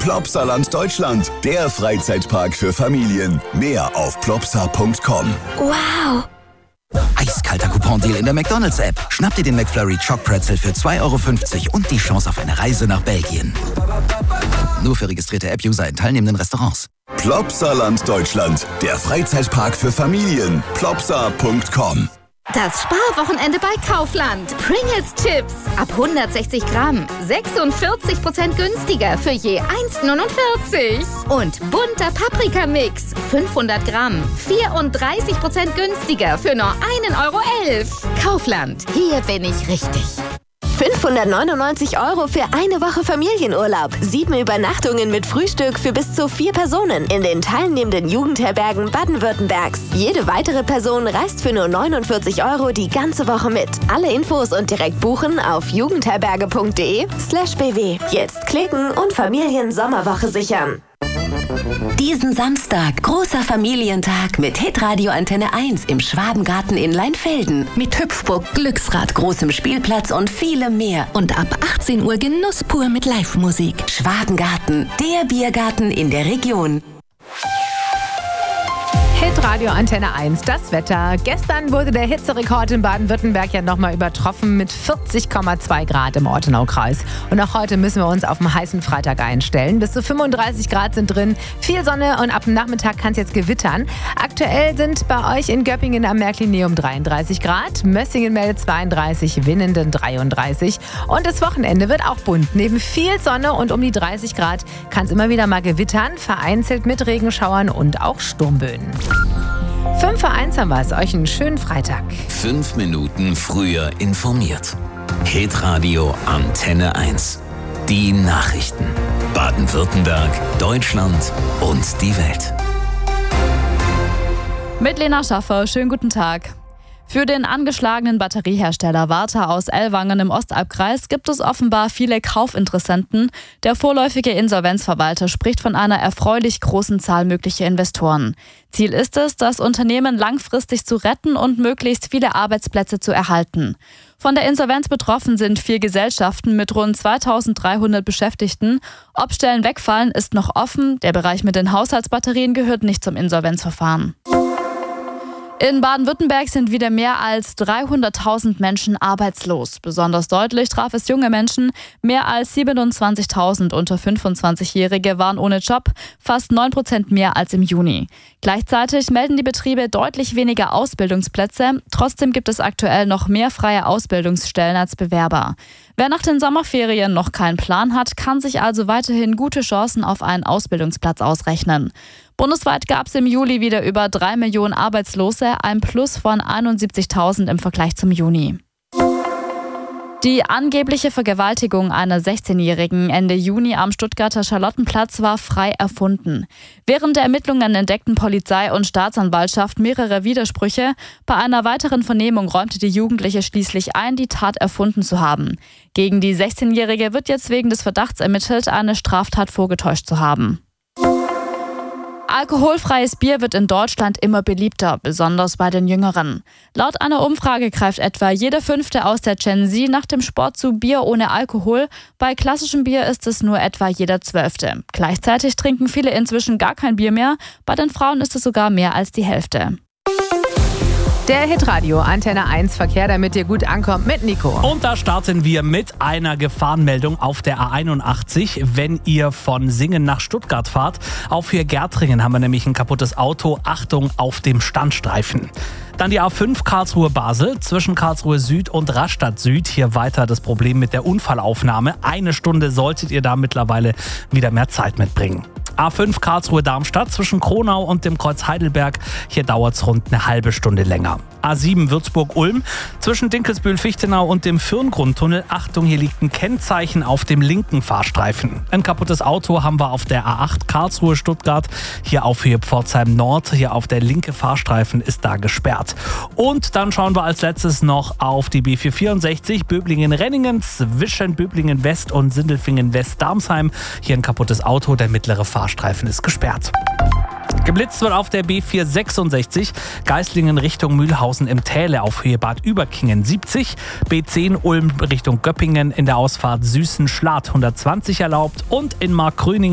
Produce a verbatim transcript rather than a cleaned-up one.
Plopsaland Deutschland, der Freizeitpark für Familien. Mehr auf plopsa punkt com. Wow! Eiskalter Coupon-Deal in der McDonalds-App. Schnapp dir den McFlurry Choc Pretzel für zwei Euro fünfzig und die Chance auf eine Reise nach Belgien. Nur für registrierte App-User in teilnehmenden Restaurants. Plopsaland Deutschland, der Freizeitpark für Familien. plopsa punkt com. Das Sparwochenende bei Kaufland. Pringles Chips ab hundertsechzig Gramm. sechsundvierzig Prozent günstiger für je eins Komma neunundvierzig. Und bunter Paprikamix. fünfhundert Gramm. vierunddreißig Prozent günstiger für nur ein Euro elf. Kaufland. Hier bin ich richtig. fünfhundertneunundneunzig Euro für eine Woche Familienurlaub. Sieben Übernachtungen mit Frühstück für bis zu vier Personen in den teilnehmenden Jugendherbergen Baden-Württembergs. Jede weitere Person reist für nur neunundvierzig Euro die ganze Woche mit. Alle Infos und direkt buchen auf jugendherberge.de slash bw. Jetzt klicken und Familien-Sommerwoche sichern. Diesen Samstag, großer Familientag mit Hitradio Antenne eins im Schwabengarten in Leinfelden. Mit Hüpfburg, Glücksrad, großem Spielplatz und vielem mehr. Und ab achtzehn Uhr Genuss pur mit Live-Musik. Schwabengarten, der Biergarten in der Region. Hitradio Antenne eins, das Wetter. Gestern wurde der Hitzerekord in Baden-Württemberg ja nochmal übertroffen mit vierzig Komma zwei Grad im Ortenaukreis. Und auch heute müssen wir uns auf einen heißen Freitag einstellen. Bis zu fünfunddreißig Grad sind drin, viel Sonne und ab dem Nachmittag kann es jetzt gewittern. Aktuell sind bei euch in Göppingen am Märklineum dreiunddreißig Grad, Mössingen meldet zweiunddreißig, Winnenden dreiunddreißig. Und das Wochenende wird auch bunt. Neben viel Sonne und um die dreißig Grad kann es immer wieder mal gewittern, vereinzelt mit Regenschauern und auch Sturmböen. fünf vor eins haben wir es. Euch einen schönen Freitag. Fünf Minuten früher informiert. Hitradio Antenne eins. Die Nachrichten. Baden-Württemberg, Deutschland und die Welt. Mit Lena Schaffer, schönen guten Tag. Für den angeschlagenen Batteriehersteller Varta aus Ellwangen im Ostalbkreis gibt es offenbar viele Kaufinteressenten. Der vorläufige Insolvenzverwalter spricht von einer erfreulich großen Zahl möglicher Investoren. Ziel ist es, das Unternehmen langfristig zu retten und möglichst viele Arbeitsplätze zu erhalten. Von der Insolvenz betroffen sind vier Gesellschaften mit rund zweitausenddreihundert Beschäftigten. Ob Stellen wegfallen, ist noch offen. Der Bereich mit den Haushaltsbatterien gehört nicht zum Insolvenzverfahren. In Baden-Württemberg sind wieder mehr als dreihunderttausend Menschen arbeitslos. Besonders deutlich traf es junge Menschen. Mehr als siebenundzwanzigtausend unter fünfundzwanzigjährige waren ohne Job, fast neun Prozent mehr als im Juni. Gleichzeitig melden die Betriebe deutlich weniger Ausbildungsplätze. Trotzdem gibt es aktuell noch mehr freie Ausbildungsstellen als Bewerber. Wer nach den Sommerferien noch keinen Plan hat, kann sich also weiterhin gute Chancen auf einen Ausbildungsplatz ausrechnen. Bundesweit gab es im Juli wieder über drei Millionen Arbeitslose, ein Plus von einundsiebzigtausend im Vergleich zum Juni. Die angebliche Vergewaltigung einer sechzehnjährigen Ende Juni am Stuttgarter Charlottenplatz war frei erfunden. Während der Ermittlungen entdeckten Polizei und Staatsanwaltschaft mehrere Widersprüche. Bei einer weiteren Vernehmung räumte die Jugendliche schließlich ein, die Tat erfunden zu haben. Gegen die sechzehnjährige wird jetzt wegen des Verdachts ermittelt, eine Straftat vorgetäuscht zu haben. Alkoholfreies Bier wird in Deutschland immer beliebter, besonders bei den Jüngeren. Laut einer Umfrage greift etwa jeder Fünfte aus der Gen Z nach dem Sport zu Bier ohne Alkohol. Bei klassischem Bier ist es nur etwa jeder Zwölfte. Gleichzeitig trinken viele inzwischen gar kein Bier mehr. Bei den Frauen ist es sogar mehr als die Hälfte. Der Hitradio Antenne eins Verkehr, damit ihr gut ankommt mit Nico. Und da starten wir mit einer Gefahrenmeldung auf der A einundachtzig, wenn ihr von Singen nach Stuttgart fahrt. Auf hier Gärtringen haben wir nämlich ein kaputtes Auto. Achtung auf dem Standstreifen. Dann die A fünf Karlsruhe-Basel zwischen Karlsruhe Süd und Rastatt Süd. Hier weiter das Problem mit der Unfallaufnahme. Eine Stunde solltet ihr da mittlerweile wieder mehr Zeit mitbringen. A fünf Karlsruhe-Darmstadt zwischen Kronau und dem Kreuz Heidelberg. Hier dauert es rund eine halbe Stunde länger. A sieben Würzburg-Ulm zwischen Dinkelsbühl-Fichtenau und dem Fürngrundtunnel. Achtung, hier liegt ein Kennzeichen auf dem linken Fahrstreifen. Ein kaputtes Auto haben wir auf der A acht Karlsruhe-Stuttgart. Hier auf Höhe Pforzheim Nord. Hier auf der linke Fahrstreifen ist da gesperrt. Und dann schauen wir als letztes noch auf die B vierhundertvierundsechzig Böblingen-Renningen zwischen Böblingen-West und Sindelfingen-West-Darmsheim. Hier ein kaputtes Auto, der mittlere Fahrstreifen ist gesperrt. Geblitzt wird auf der B vierhundertsechsundsechzig Geislingen Richtung Mühlhausen im Täle auf Höhe Bad Überkingen siebzig, B zehn Ulm Richtung Göppingen in der Ausfahrt Süßen-Schlatt hundertzwanzig erlaubt und in Markgröningen